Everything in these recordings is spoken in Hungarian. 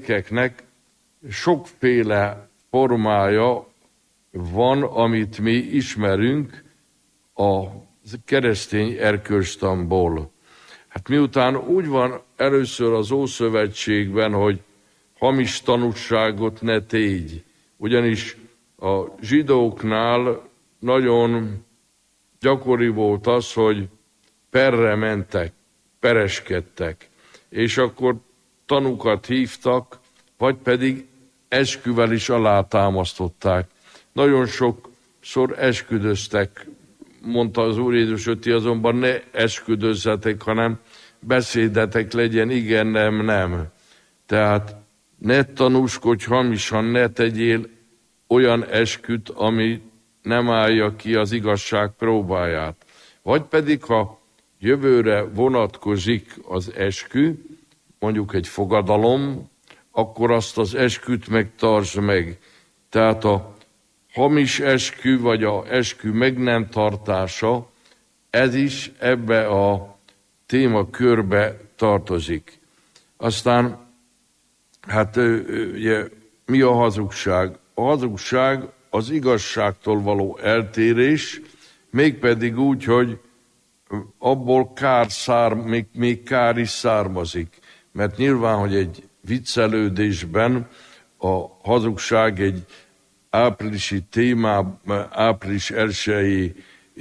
vétkeknek sokféle formája van, amit mi ismerünk a keresztény erkölcstanból. Hát miután úgy van először az Ószövetségben, hogy hamis tanúságot ne tégy, ugyanis a zsidóknál nagyon gyakori volt az, hogy perre mentek, pereskedtek, és akkor tanúkat hívtak, vagy pedig esküvel is alátámasztották. Nagyon sokszor esküdöztek, mondta az Úr Jézus, hogy ti azonban ne esküdözzetek, hanem beszédetek legyen igen, nem, nem. Tehát ne tanúskodj hamisan, ne tegyél olyan esküt, ami nem állja ki az igazság próbáját. Vagy pedig, ha jövőre vonatkozik az eskü, mondjuk egy fogadalom, akkor azt az esküt megtartsd meg. Tehát a hamis eskü, vagy a eskü meg nem tartása, ez is ebbe a témakörbe tartozik. Aztán, hát ugye, mi a hazugság? A hazugság az igazságtól való eltérés, mégpedig úgy, hogy abból még kár is származik. Mert nyilván, hogy egy viccelődésben a hazugság egy áprilisi témában, április 1-i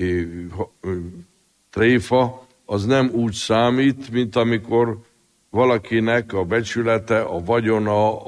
tréfa, az nem úgy számít, mint amikor valakinek a becsülete, a vagyona,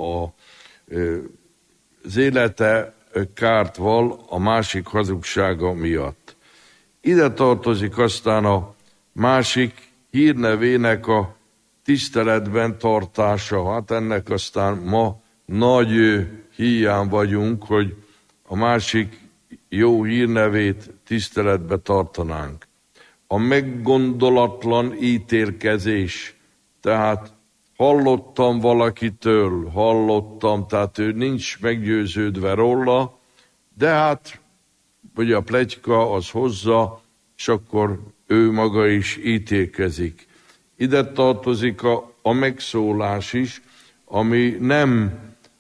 az élete kárt val a másik hazugsága miatt. Ide tartozik aztán a másik hírnevének a tiszteletben tartása. Hát ennek aztán ma nagy híján vagyunk, hogy a másik jó hírnevét tiszteletbe tartanánk. A meggondolatlan ítélkezés, tehát hallottam valakitől, tehát ő nincs meggyőződve róla, de hát ugye a pletyka az hozza, és akkor ő maga is ítélkezik. Ide tartozik a megszólás is, ami nem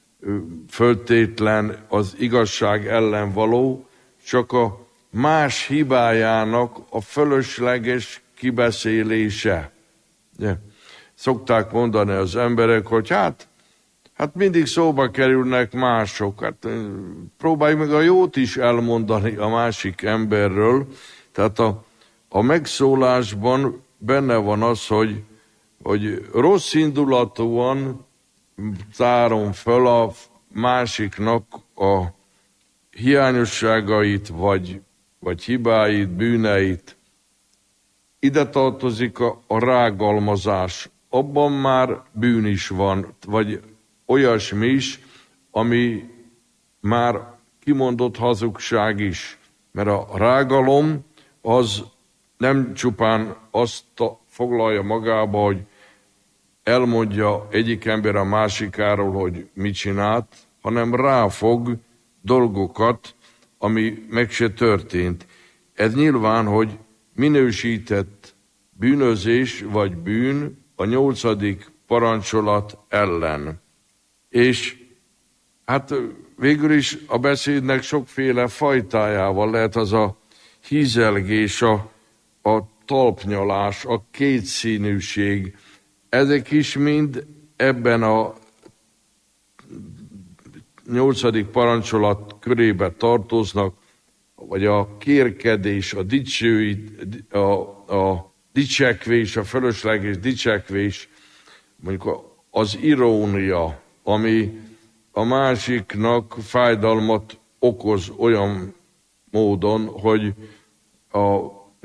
föltétlen az igazság ellen való, csak a más hibájának a fölösleges kibeszélése. Szokták mondani az emberek, hogy hát mindig szóba kerülnek mások. Hát próbálj meg a jót is elmondani a másik emberről. Tehát a megszólásban benne van az, hogy rossz indulatúan tárom föl a másiknak a hiányosságait, vagy hibáit, bűneit. Ide tartozik a rágalmazás. Abban már bűn is van, vagy olyasmi is, ami már kimondott hazugság is. Mert a rágalom az nem csupán azt foglalja magába, hogy elmondja egyik ember a másikáról, hogy mit csinált, hanem ráfog dolgokat, ami meg se történt. Ez nyilván, hogy minősített bűnözés vagy bűn a 8. parancsolat ellen. És hát végül is a beszédnek sokféle fajtájával lehet az a hízelgés, a talpnyalás, a kétszínűség. Ezek is mind ebben a 8. parancsolat körébe tartoznak, vagy a kérkedés, a dicsekvés, a fölösleges dicsekvés, mondjuk az irónia, ami a másiknak fájdalmat okoz olyan módon, hogy a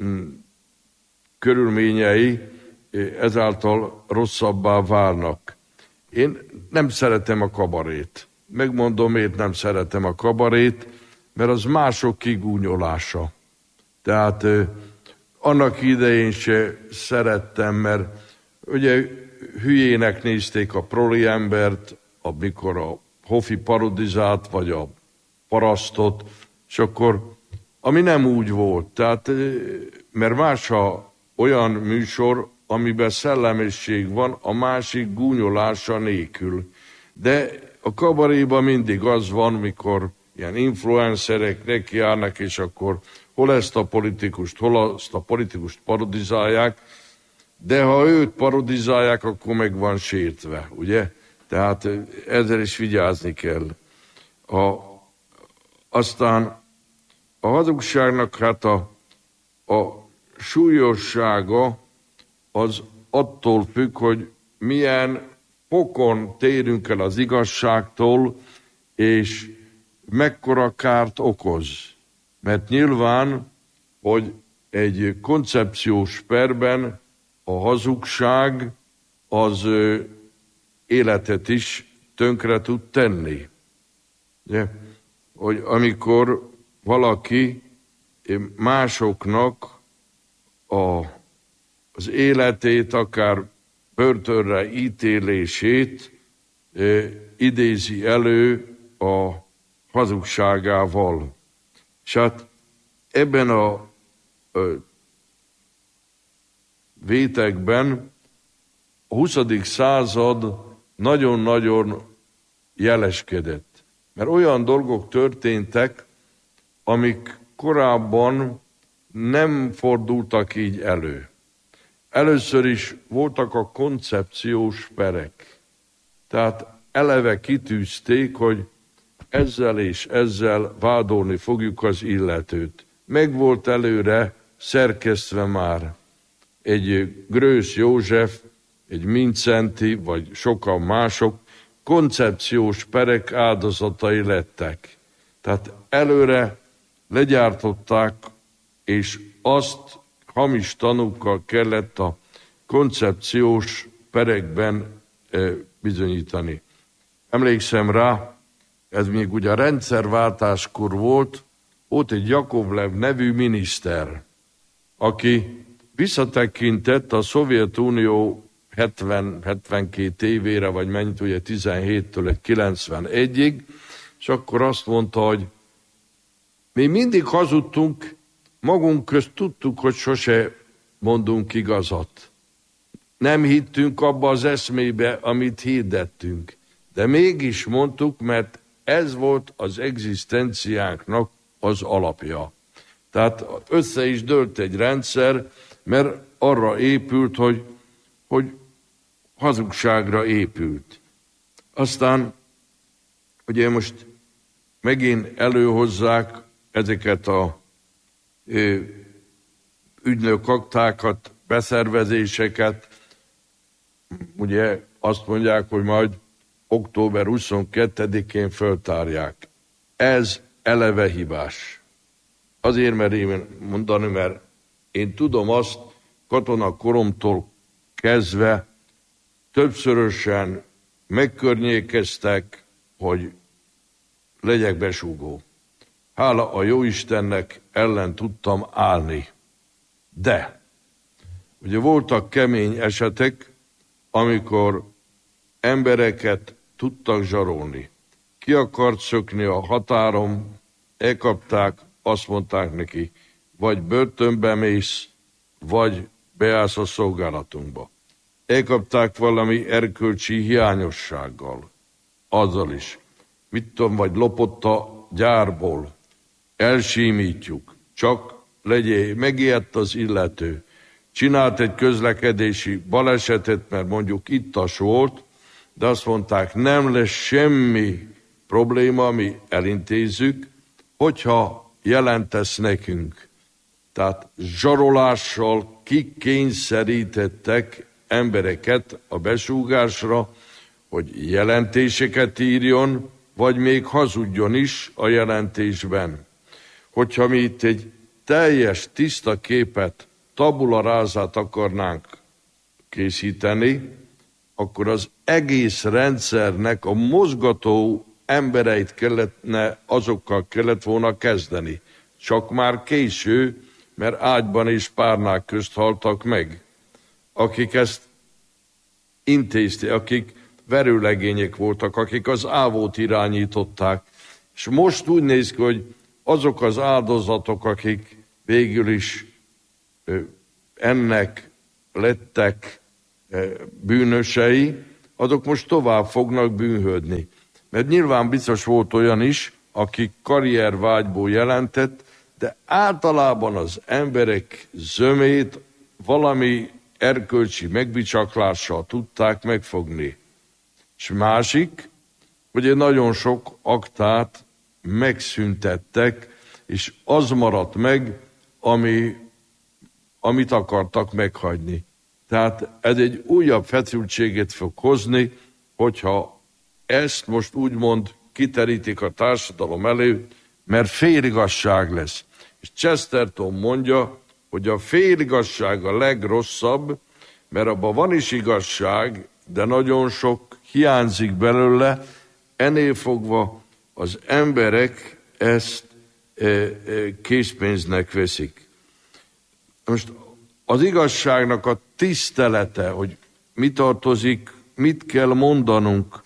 körülményei ezáltal rosszabbá válnak. Én nem szeretem a kabarét. Megmondom, miért nem szeretem a kabarét, mert az mások kigúnyolása. Tehát annak idején se szerettem, mert ugye hülyének nézték a proli embert, amikor a Hofi parodizált, vagy a parasztot, és akkor, ami nem úgy volt. Tehát, mert más olyan műsor, amiben szellemesség van, a másik gúnyolása nélkül. De a kabaréban mindig az van, mikor ilyen influencerek nekiállnak, és akkor hol ezt a politikust, hol azt a politikust parodizálják, de ha őt parodizálják, akkor meg van sértve, ugye? Tehát ezzel is vigyázni kell. Aztán a hazugságnak hát a súlyossága az attól függ, hogy milyen fokon térünk el az igazságtól, és mekkora kárt okoz. Mert nyilván, hogy egy koncepciós perben a hazugság az életet is tönkre tud tenni. Ugye? Hogy amikor valaki másoknak az életét, akár börtönre ítélését idézi elő a hazugságával. És hát ebben a vétekben a 20. század nagyon-nagyon jeleskedett. Mert olyan dolgok történtek, amik korábban nem fordultak így elő. Először is voltak a koncepciós perek. Tehát eleve kitűzték, hogy ezzel és ezzel vádolni fogjuk az illetőt. Meg volt előre szerkesztve már egy Grősz József, egy Mincenti, vagy sokan mások koncepciós perek áldozatai lettek. Tehát előre legyártották, és azt hamis tanúkkal kellett a koncepciós perekben bizonyítani. Emlékszem rá, ez még ugye a rendszerváltáskor volt egy Jakovlev nevű miniszter, aki visszatekintett a Szovjetunió 70-72 évére, vagy mennyit, ugye 17-től 91-ig, és akkor azt mondta, hogy mi mindig hazudtunk, magunk közt tudtuk, hogy sose mondunk igazat. Nem hittünk abba az eszmébe, amit hirdettünk. De mégis mondtuk, mert ez volt az egzisztenciánknak az alapja. Tehát össze is dőlt egy rendszer, mert arra épült, hogy hazugságra épült. Aztán ugye most megint előhozzák ezeket a ügynökaktákat, beszervezéseket. Ugye azt mondják, hogy majd október 22-én föltárják. Ez eleve hibás. Azért merem mondani, mert én tudom azt katonakoromtól kezdve többszörösen megkörnyékeztek, hogy legyek besúgó. Hála a Jóistennek ellen tudtam állni. De ugye voltak kemény esetek, amikor embereket tudtak zsarolni. Ki akart szökni a határon, elkapták, azt mondták neki, vagy börtönbe mész, vagy beállsz a szolgálatunkba. Elkapták valami erkölcsi hiányossággal, azzal is. Mit tudom, vagy lopott a gyárból, elsímítjuk, csak legyél, megijedt az illető, csinált egy közlekedési balesetet, mert mondjuk ittas volt, de azt mondták, nem lesz semmi probléma, mi elintézzük, hogyha jelentesz nekünk. Tehát zsarolással kikényszerítettek embereket a besúgásra, hogy jelentéseket írjon, vagy még hazudjon is a jelentésben. Hogyha mi itt egy teljes, tiszta képet, tabula rását akarnánk készíteni, akkor az egész rendszernek a mozgató embereit azokkal kellett volna kezdeni. Csak már késő, mert ágyban és párnák közt haltak meg. Akik ezt intézték, akik verőlegények voltak, akik az ávót irányították. És most úgy néz ki, hogy azok az áldozatok, akik végül is ennek lettek bűnösei, azok most tovább fognak bűnhődni. Mert nyilván biztos volt olyan is, aki karriervágyból jelentett, de általában az emberek zömét valami erkölcsi megbicsaklással tudták megfogni. És másik, hogy nagyon sok aktát megszüntettek, és az maradt meg, amit akartak meghagyni. Tehát ez egy újabb feszültséget fog hozni, hogyha ezt most úgymond kiterítik a társadalom elő, mert féligasság lesz. És Chesterton mondja, hogy a féligasság a legrosszabb, mert abban van is igazság, de nagyon sok hiányzik belőle, ennél fogva az emberek ezt készpénznek veszik. Most az igazságnak a tisztelete, hogy mi tartozik, mit kell mondanunk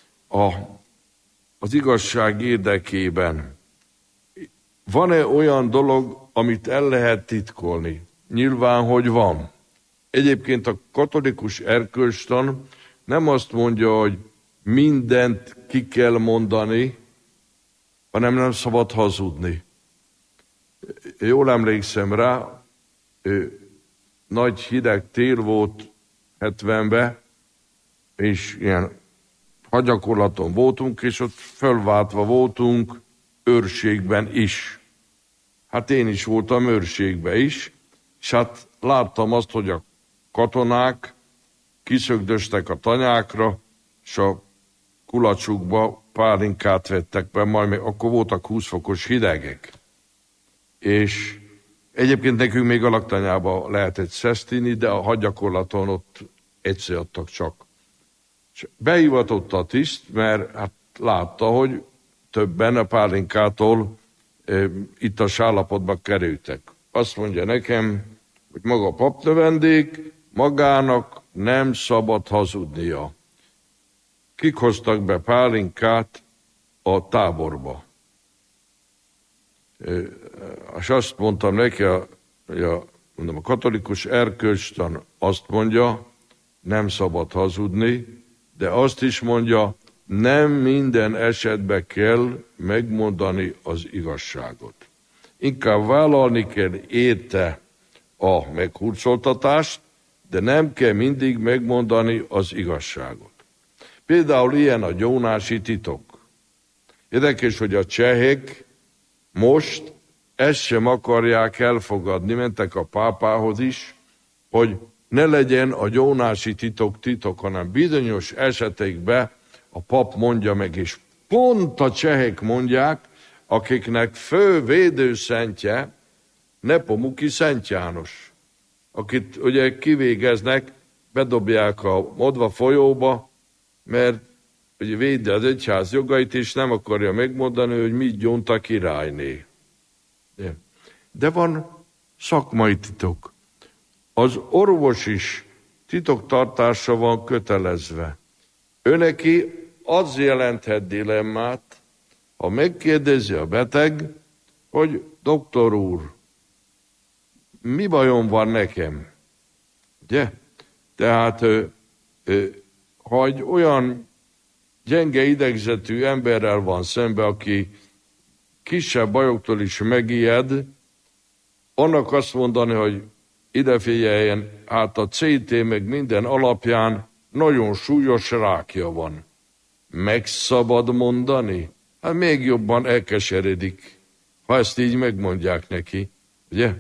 az igazság érdekében. Van-e olyan dolog, amit el lehet titkolni? Nyilván, hogy van. Egyébként a katolikus erkölcstan nem azt mondja, hogy mindent ki kell mondani, hanem nem szabad hazudni. Jól emlékszem rá, nagy hideg tél volt 70-ben, és ilyen hadgyakorlaton voltunk, és ott fölváltva voltunk őrségben is. Hát én is voltam őrségben is, és hát láttam azt, hogy a katonák kiszögdöstek a tanyákra, és a kulacsukba pálinkát vettek be, majd akkor voltak 20 fokos hidegek. És egyébként nekünk még a laktanyába lehetett szesztini, de a hadgyakorlaton ott egyszer adtak csak. És behivatott a tiszt, mert hát látta, hogy többen a pálinkától itt a állapotba kerültek. Azt mondja nekem, hogy maga a papnövendék magának nem szabad hazudnia. Kik hoztak be pálinkát a táborba? És azt mondtam neki, a katolikus erkölcstan azt mondja, nem szabad hazudni, de azt is mondja, nem minden esetben kell megmondani az igazságot. Inkább vállalni kell érte a meghurcoltatást, de nem kell mindig megmondani az igazságot. Például ilyen a gyónási titok. Érdekes, hogy a csehek most ezt sem akarják elfogadni, mentek a pápához is, hogy ne legyen a gyónási titok, hanem bizonyos esetekben a pap mondja meg, és pont a csehek mondják, akiknek fő védőszentje Nepomuki Szent János, akit ugye kivégeznek, bedobják a Modva folyóba, mert ugye védi az egyház jogait, és nem akarja megmondani, hogy mit gyónt a királyné. De van szakmai titok. Az orvos is titoktartásra van kötelezve. Őneki az jelenthet dilemmát, ha megkérdezi a beteg, hogy doktor úr, mi bajom van nekem? Ugye? Tehát ha egy olyan gyenge idegzetű emberrel van szembe, aki kisebb bajoktól is megijed, annak azt mondani, hogy ide figyeljen, hát a CT meg minden alapján nagyon súlyos rákja van. Meg szabad mondani? Hát még jobban elkeseredik, ha ezt így megmondják neki. Ugye?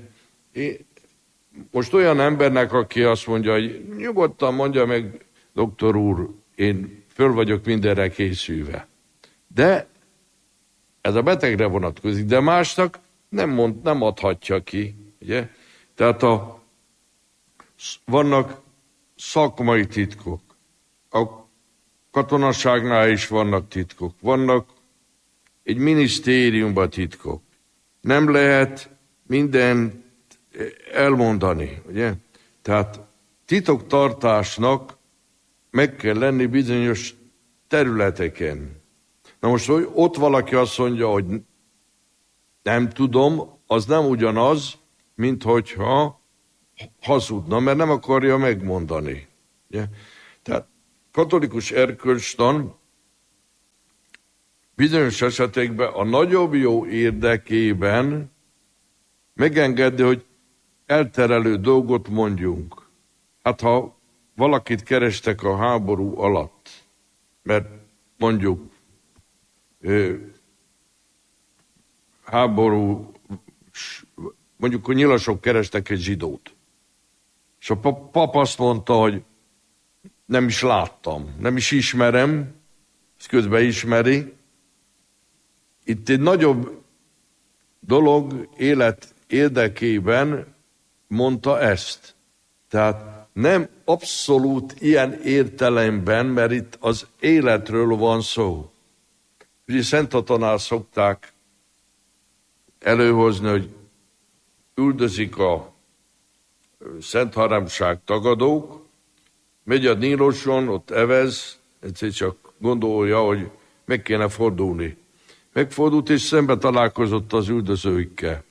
Most olyan embernek, aki azt mondja, hogy nyugodtan mondja meg, doktor úr, én föl vagyok mindenre készülve. De ez a betegre vonatkozik, de másnak nem adhatja ki. Ugye? Tehát vannak szakmai titkok. A katonaságnál is vannak titkok. Vannak egy minisztériumban titkok. Nem lehet mindent elmondani. Ugye? Tehát titoktartásnak meg kell lenni bizonyos területeken. Na most, hogy ott valaki azt mondja, hogy nem tudom, az nem ugyanaz, mint hogyha hazudna, mert nem akarja megmondani. Ugye? Tehát katolikus erkölcstan bizonyos esetekben a nagyobb jó érdekében megengedni, hogy elterelő dolgot mondjunk. Hát ha valakit kerestek a háború alatt, mert mondjuk mondjuk a nyilasok kerestek egy zsidót. És a pap azt mondta, hogy nem is láttam, nem is ismerem, ezt közben ismeri. Itt egy nagyobb dolog élet érdekében mondta ezt. Tehát nem abszolút ilyen értelemben, mert itt az életről van szó. Ugye Szent Atanás szokták előhozni, hogy üldözik a Szent Háromság tagadók, megy a Níluson, ott evez, egyszer csak gondolja, hogy meg kéne fordulni. Megfordult, és szembe találkozott az üldözőikkel.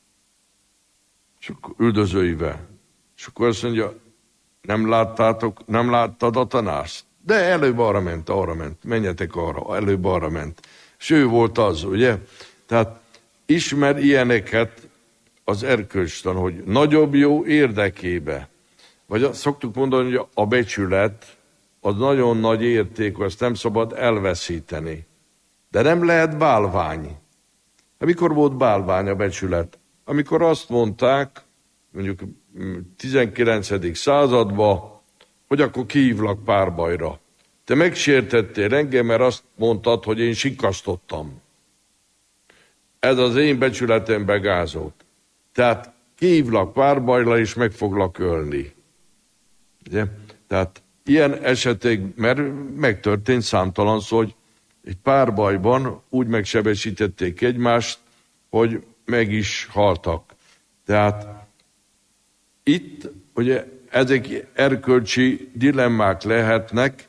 Üldözőivel. És akkor azt mondja, nem láttad a tanást? De előbb arra ment, menjetek arra, előbb arra ment. És ő volt az, ugye? Tehát ismer ilyeneket az erkölcstan, hogy nagyobb jó érdekébe. Vagy szoktuk mondani, hogy a becsület az nagyon nagy érték, azt nem szabad elveszíteni. De nem lehet bálvány. Amikor volt bálvány a becsület? Amikor azt mondták, mondjuk 19. században, hogy akkor kihívlak párbajra. Te megsértettél engem, mert azt mondtad, hogy én sikasztottam. Ez az én becsületembe gázolt. Tehát kihívlak párbajra, és meg foglak ölni. Ugye? Tehát ilyen esetek, mert megtörtént számtalan szó, hogy egy párbajban úgy megsebesítették egymást, hogy meg is haltak. Tehát itt ugye ezek erkölcsi dilemmák lehetnek,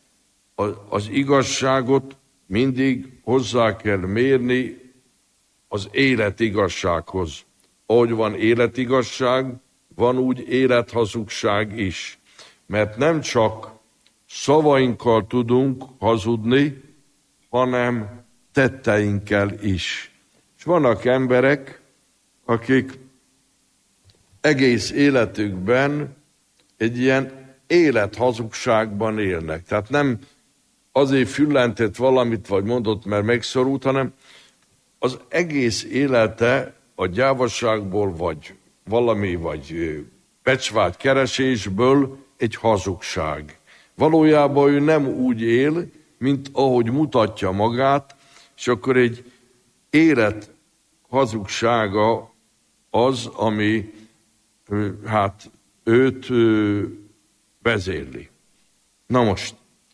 az igazságot mindig hozzá kell mérni az életigazsághoz. Ahogy van életigasság, van úgy élethazugság is. Mert nem csak szavainkkal tudunk hazudni, hanem tetteinkkel is. És vannak emberek, akik egész életükben egy ilyen élethazugságban élnek. Tehát nem azért füllentett valamit, vagy mondott, mert megszorult, hanem az egész élete a gyávaságból, vagy valami, vagy becsvágy keresésből egy hazugság. Valójában ő nem úgy él, mint ahogy mutatja magát, és akkor egy élet hazugsága az, ami hát őt vezérli. Na most,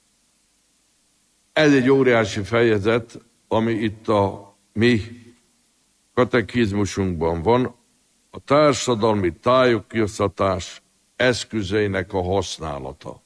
ez egy óriási fejezet, ami itt a mi katekizmusunkban van, a társadalmi tájékoztatás eszközeinek a használata.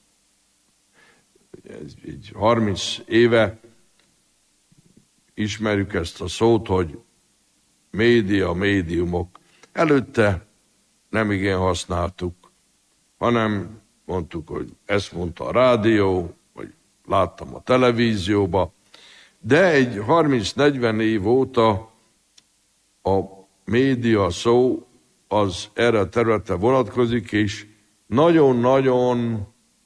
Ez így 30 éve ismerjük ezt a szót, hogy médiumok. Előtte nem igen használtuk, hanem mondtuk, hogy ezt mondta a rádió, vagy láttam a televízióba, de egy 30-40 év óta a média szó az erre a területre vonatkozik, és nagyon-nagyon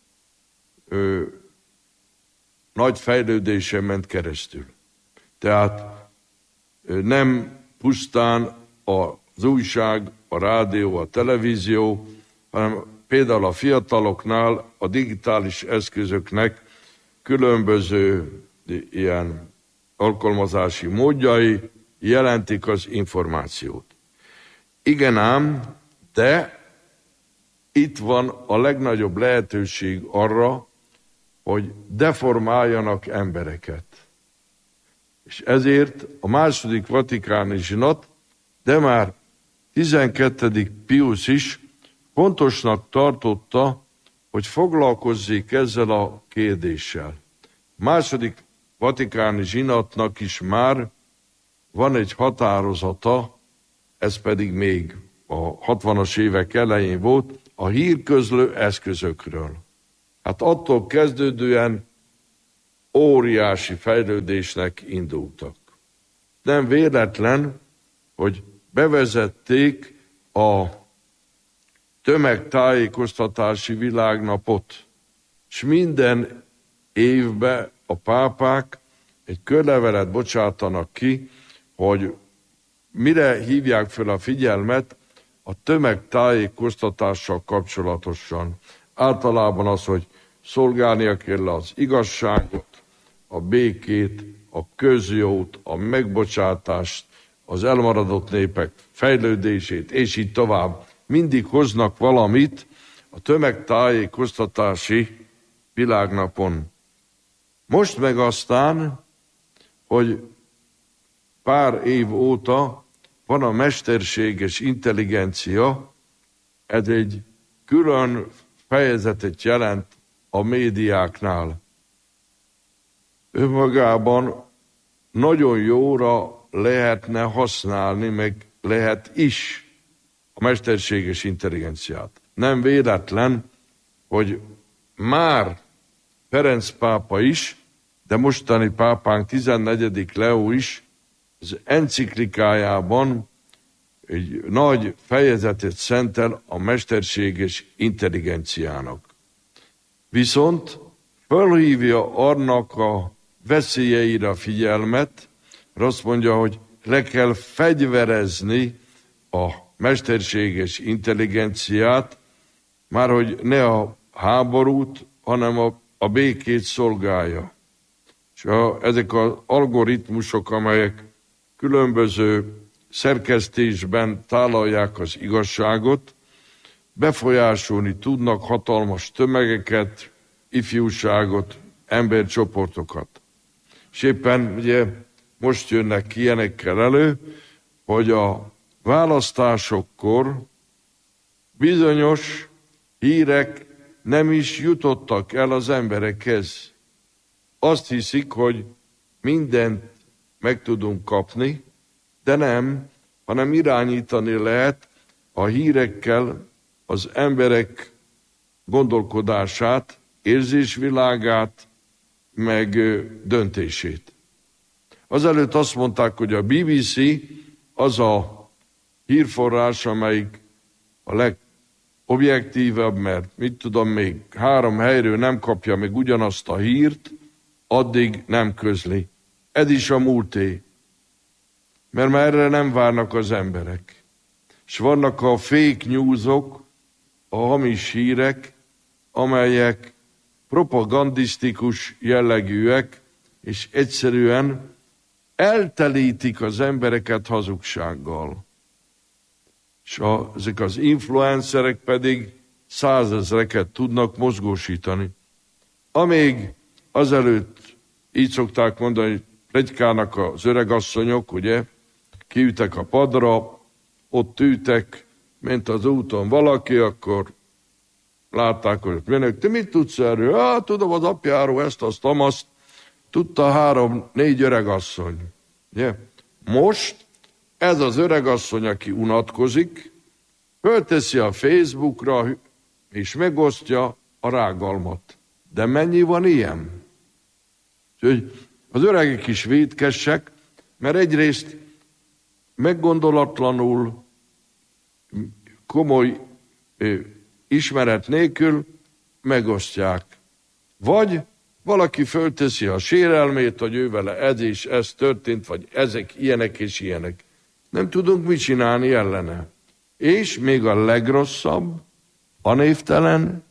nagy fejlődésen ment keresztül. Tehát nem pusztán az újság, a rádió, a televízió, hanem például a fiataloknál a digitális eszközöknek különböző ilyen alkalmazási módjai jelentik az információt. Igen ám, de itt van a legnagyobb lehetőség arra, hogy deformáljanak embereket. És ezért a második vatikáni zsinat, de már 12. Pius is fontosnak tartotta, hogy foglalkozzék ezzel a kérdéssel. A második vatikáni zsinatnak is már van egy határozata, ez pedig még a 60-as évek elején volt, a hírközlő eszközökről. Hát attól kezdődően óriási fejlődésnek indultak. Nem véletlen, hogy bevezették a tömegtájékoztatási világnapot, és minden évben a pápák egy körlevelet bocsátanak ki, hogy mire hívják fel a figyelmet a tömegtájékoztatással kapcsolatosan. Általában az, hogy szolgálnia kell az igazságot, a békét, a közjót, a megbocsátást, az elmaradott népek fejlődését, és így tovább. Mindig hoznak valamit a tömegtájékoztatási világnapon. Most meg aztán, hogy pár év óta van a mesterséges intelligencia, ez egy külön fejezetet jelent a médiáknál. Önmagában nagyon jóra lehetne használni, meg lehet is a mesterséges intelligenciát. Nem véletlen, hogy már Ferenc pápa is, de mostani pápánk 14. Leó is az enciklikájában egy nagy fejezetet szentel a mesterséges intelligenciának. Viszont felhívja annak a veszélyeire a figyelmet, azt mondja, hogy le kell fegyverezni a mesterséges intelligenciát, már hogy ne a háborút, hanem a békét szolgálja. És ezek az algoritmusok, amelyek különböző szerkesztésben tálalják az igazságot, befolyásolni tudnak hatalmas tömegeket, ifjúságot, embercsoportokat. És éppen ugye most jönnek ilyenekkel elő, hogy a választásokkor bizonyos hírek nem is jutottak el az emberekhez. Azt hiszik, hogy mindent meg tudunk kapni, de nem, hanem irányítani lehet a hírekkel az emberek gondolkodását, érzésvilágát, meg döntését. Azelőtt azt mondták, hogy a BBC az a hírforrás, amelyik a legobjektívebb, mert mit tudom, még 3 helyről nem kapja meg ugyanazt a hírt, addig nem közli. Ez is a múlté. Mert már erre nem várnak az emberek. És vannak a fake newsok, a hamis hírek, amelyek propagandisztikus jellegűek, és egyszerűen eltelítik az embereket hazugsággal. És ezek az influencerek pedig 100 000-eket tudnak mozgósítani. Amíg azelőtt így szokták mondani, hogy pletykának az öregasszonyok, ugye, kiütek a padra, ott ültek, ment az úton valaki, akkor látták, hogy mennek, te mit tudsz erről? Hát tudom az apjáról ezt, azt, amazt, tudta 3-4 öregasszony. Ugye? Most ez az öregasszony, aki unatkozik, fölteszi a Facebookra, és megosztja a rágalmat. De mennyi van ilyen? Úgyhogy az öregek is vétkesek, mert egyrészt meggondolatlanul, komoly ismeret nélkül megosztják. Vagy valaki fölteszi a sérelmét, hogy ő vele ez és ez történt, vagy ezek ilyenek és ilyenek. Nem tudunk mit csinálni ellene. És még a legrosszabb, a névtelen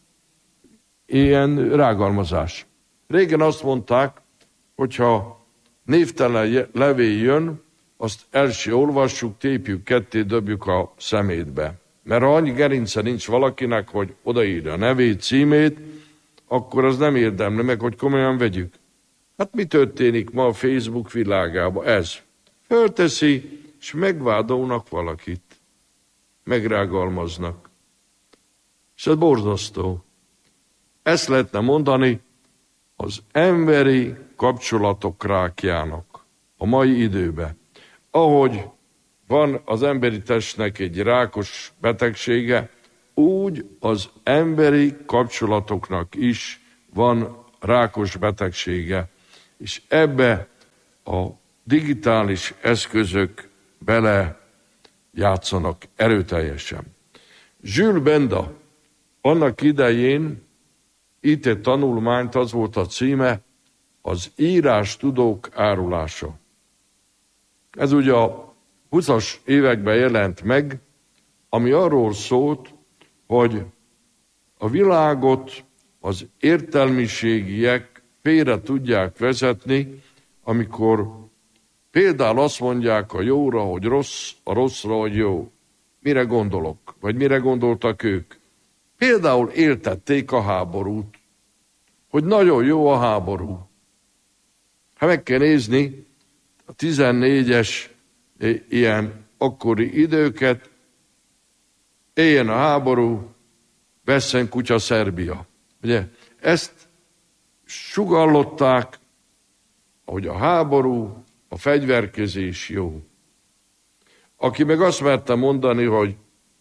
ilyen rágalmazás. Régen azt mondták, hogyha névtelen levél jön, azt első olvassuk, tépjük ketté, dobjuk a szemétbe. Mert ha annyi gerince nincs valakinek, hogy odaírja a nevét, címét, akkor az nem érdemli meg, hogy komolyan vegyük. Hát mi történik ma a Facebook világában? Ez. Fölteszi, és megvádolnak valakit. Megrágalmaznak. És ez borzasztó. Ezt lehetne mondani az emberi kapcsolatok rákjának a mai időben. Ahogy van az emberi testnek egy rákos betegsége, úgy az emberi kapcsolatoknak is van rákos betegsége, és ebbe a digitális eszközök bele játszanak erőteljesen. Jules Benda annak idején írt egy tanulmányt, az volt a címe, az írástudók árulása. Ez ugye a 20-as években jelent meg, ami arról szólt, hogy a világot az értelmiségiek félre tudják vezetni, amikor például azt mondják a jóra, hogy rossz, a rosszra, hogy jó. Mire gondolok? Vagy mire gondoltak ők? Például éltették a háborút, hogy nagyon jó a háború. Ha meg kell nézni a 14-es ilyen akkori időket, éljen a háború, vesszen kutya Szerbia. Ugye? Ezt sugallották, hogy a háború, a fegyverkezés jó. Aki meg azt merte mondani, hogy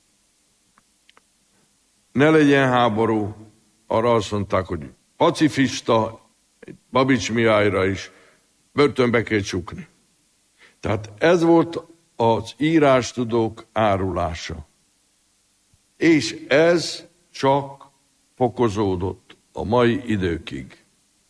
ne legyen háború, arra azt mondták, hogy pacifista, Babics Mihályra is börtönbe kell csukni. Tehát ez volt az írástudók árulása. És ez csak fokozódott a mai időkig.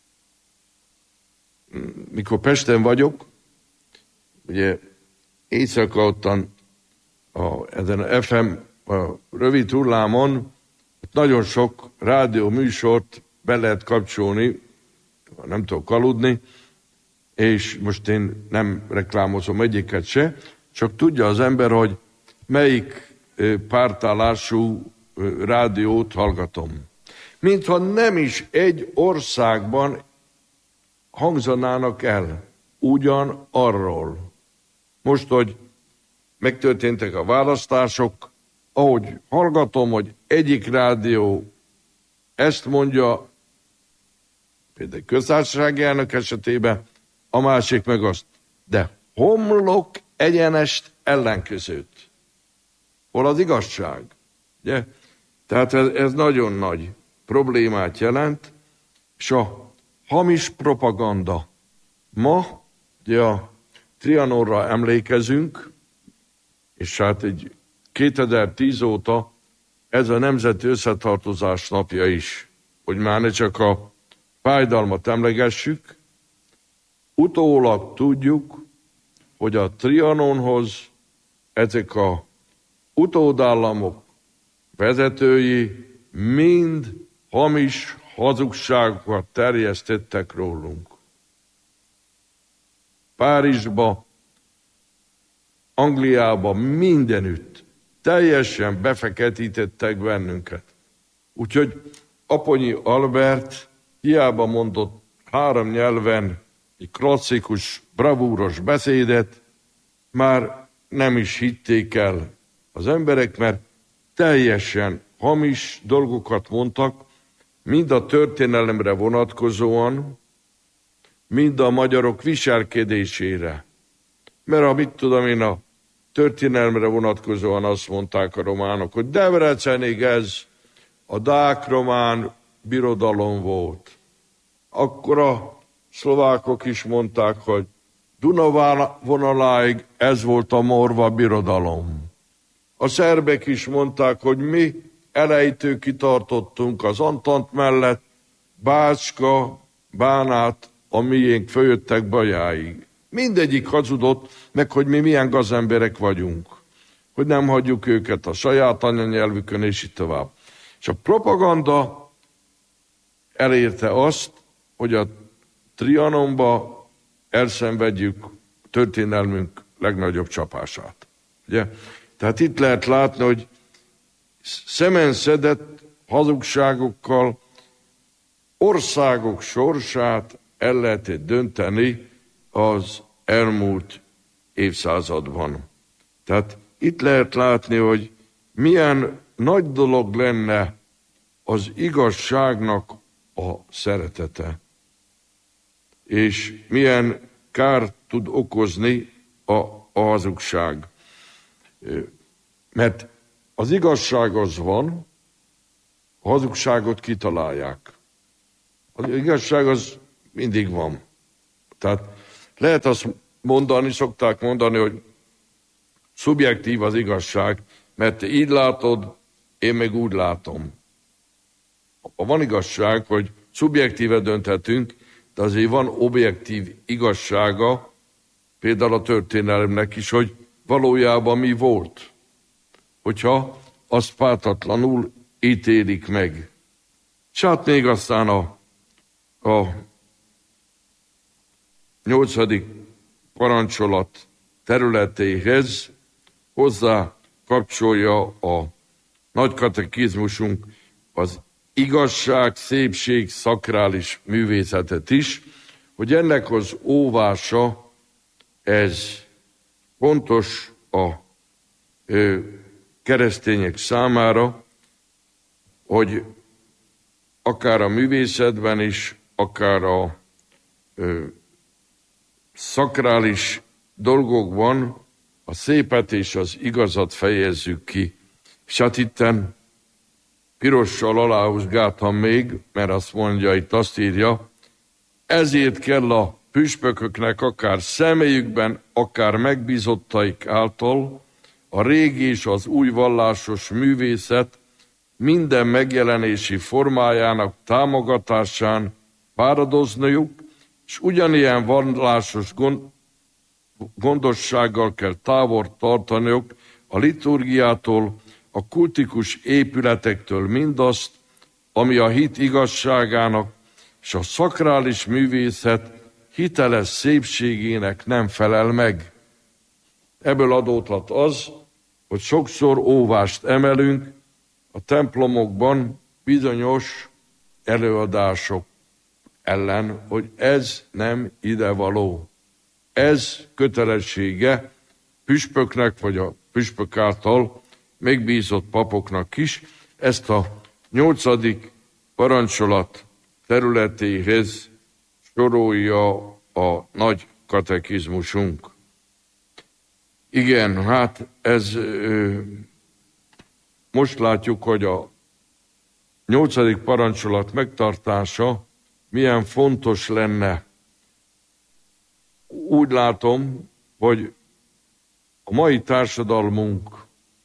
Mikor Pesten vagyok, ugye éjszaka ottan ezen a FM a rövid hullámon nagyon sok rádió műsort be lehet kapcsolni, nem tudok aludni, és most én nem reklámozom egyiket se, csak tudja az ember, hogy melyik pártállású rádiót hallgatom. Mintha nem is egy országban hangzanának el ugyan arról. Most, hogy megtörténtek a választások, ahogy hallgatom, hogy egyik rádió ezt mondja, például köztársasági elnök esetében, a másik meg azt, de homlok egyenest ellenkezőt. Hol az igazság? Ugye? Tehát ez nagyon nagy problémát jelent, és a hamis propaganda. Ma ugye a Trianonra emlékezünk, és hát egy 2010 óta ez a Nemzeti Összetartozás napja is, hogy már ne csak a fájdalmat emlegessük, utólag tudjuk, hogy a Trianonhoz ezek a utódállamok vezetői mind hamis hazugságokat terjesztettek rólunk. Párizsba, Angliába, mindenütt teljesen befeketítettek bennünket. Úgyhogy Aponyi Albert hiába mondott 3 nyelven egy klasszikus, bravúros beszédet, már nem is hitték el az emberek, mert teljesen hamis dolgokat mondtak, mind a történelemre vonatkozóan, mind a magyarok viselkedésére. Mert ha mit tudom én, a történelemre vonatkozóan azt mondták a románok, hogy Debrecenig ez a dák-román birodalom volt. Akkor a szlovákok is mondták, hogy Duna vonaláig ez volt a morva birodalom. A szerbek is mondták, hogy mi elejtő kitartottunk az Antant mellett, Bácska, Bánát, a miénk följöttek Bajáig. Mindegyik hazudott, meg hogy mi milyen gazemberek vagyunk. Hogy nem hagyjuk őket a saját anyanyelvükön, és így tovább. És a propaganda elérte azt, hogy a Trianonba elszenvedjük történelmünk legnagyobb csapását. Ugye? Tehát itt lehet látni, hogy szemen szedett hazugságokkal országok sorsát el lehetett dönteni az elmúlt évszázadban. Tehát itt lehet látni, hogy milyen nagy dolog lenne az igazságnak a szeretete, és milyen kárt tud okozni a hazugság. Mert az igazság az van, a hazugságot kitalálják. Az igazság az mindig van. Tehát lehet azt mondani, szokták mondani, hogy szubjektív az igazság, mert te így látod, én meg úgy látom. Van igazság, hogy szubjektíve dönthetünk, de azért van objektív igazsága, például a történelemnek is, hogy valójában mi volt, hogyha azt pártatlanul ítélik meg. És hát még aztán a 8. parancsolat területéhez hozzá kapcsolja a nagy katekizmusunk az igazság, szépség, szakrális művészetet is, hogy ennek az óvása, ez fontos a keresztények számára, hogy akár a művészetben is, akár a szakrális dolgokban a szépet és az igazat fejezzük ki. És hát itten pirossal aláhúzgáltam még, mert azt mondja, itt azt írja, ezért kell a püspököknek akár személyükben, akár megbízottaik által a régi és az új vallásos művészet minden megjelenési formájának támogatásán fáradozniuk, és ugyanilyen vallásos gondossággal kell távol tartaniuk a liturgiától, a kultikus épületektől mindazt, ami a hit igazságának és a szakrális művészet hiteles szépségének nem felel meg. Ebből adódhat az, hogy sokszor óvást emelünk a templomokban bizonyos előadások ellen, hogy ez nem idevaló. Ez kötelessége püspöknek, vagy a püspök által megbízott papoknak is. Ezt a 8. parancsolat területéhez sorolja a nagy katekizmusunk. Igen, hát ez most látjuk, hogy a 8. parancsolat megtartása milyen fontos lenne. Úgy látom, hogy a mai társadalmunk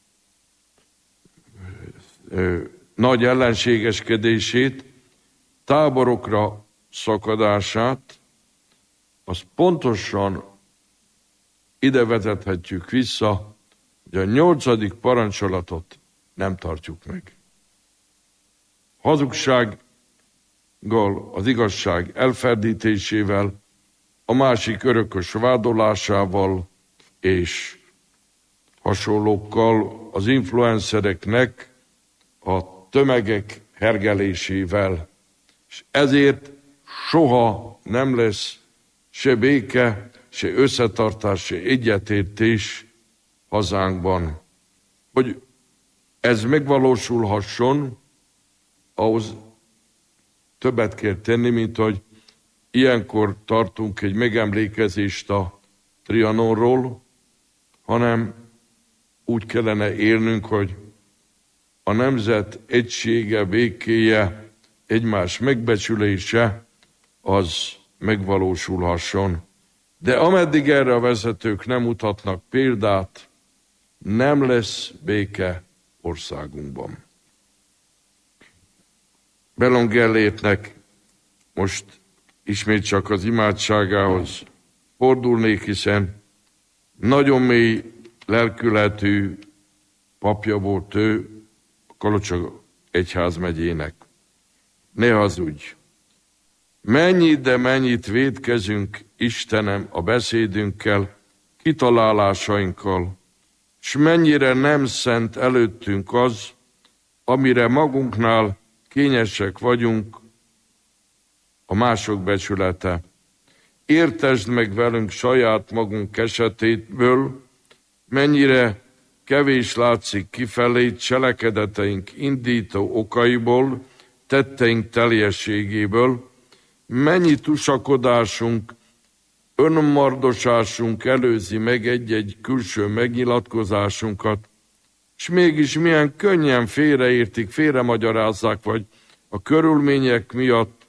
nagy ellenségeskedését, táborokra szakadását, azt pontosan ide vezethetjük vissza, hogy a 8. parancsolatot nem tartjuk meg. Hazugsággal, az igazság elferdítésével, a másik örökös vádolásával és hasonlókkal, az influencereknek a tömegek hergelésével. És ezért soha nem lesz se béke, se összetartás, se egyetértés hazánkban. Hogy ez megvalósulhasson, ahhoz többet kell tenni, mint hogy ilyenkor tartunk egy megemlékezést a Trianonról, hanem úgy kellene élnünk, hogy a nemzet egysége, békéje, egymás megbecsülése, az megvalósulhasson. De ameddig erre a vezetők nem mutatnak példát, nem lesz béke országunkban. Bellon Gellétnek most ismét csak az imádságához fordulnék, hiszen nagyon mély lelkületű papja volt ő a Kalocsog egyházmegyének. Ne hazudj! Mennyit, de mennyit vétkezünk, Istenem, a beszédünkkel, kitalálásainkkal, s mennyire nem szent előttünk az, amire magunknál kényesek vagyunk, a mások becsülete. Értesd meg velünk saját magunk esetéből, mennyire kevés látszik kifelé cselekedeteink indító okaiból, tetteink teljességéből, mennyi tusakodásunk, önmardosásunk előzi meg egy-egy külső megnyilatkozásunkat, és mégis milyen könnyen félreértik, félremagyarázzák, vagy a körülmények miatt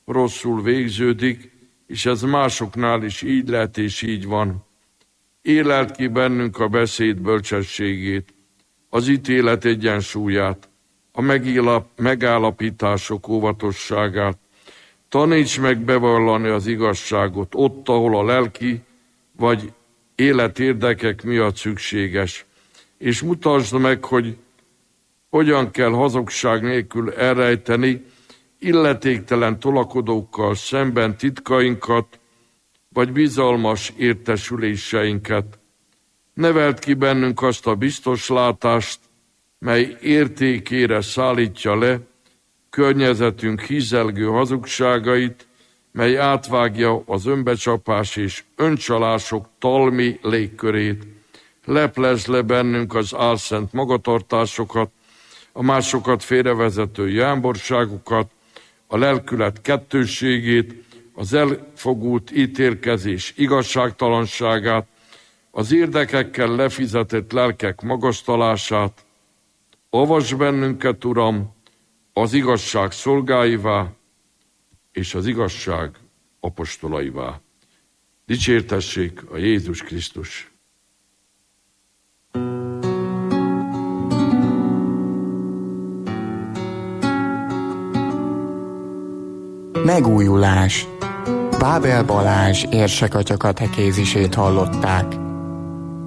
rosszul végződik, és ez másoknál is így lehet és így van. Élelt ki bennünk a beszéd bölcsességét, az ítélet egyensúlyát, a megállapítások óvatosságát. Taníts meg bevallani az igazságot ott, ahol a lelki vagy életérdekek miatt szükséges, és mutasd meg, hogy hogyan kell hazugság nélkül elrejteni illetéktelen tolakodókkal szemben titkainkat, vagy bizalmas értesüléseinket. Neveld ki bennünk azt a biztos látást, mely értékére szállítja le környezetünk hízelgő hazugságait, mely átvágja az önbecsapás és öncsalások talmi légkörét. Leplezd le bennünk az álszent magatartásokat, a másokat félrevezető jámborságokat, a lelkület kettősségét, az elfogult ítélkezés igazságtalanságát, az érdekekkel lefizetett lelkek magasztalását. Avasd bennünket, Uram, az igazság szolgáivá és az igazság apostolaivá. Dicsértessék a Jézus Krisztus! Megújulás. Bábel Balázs érsek atya katekézisét hallották.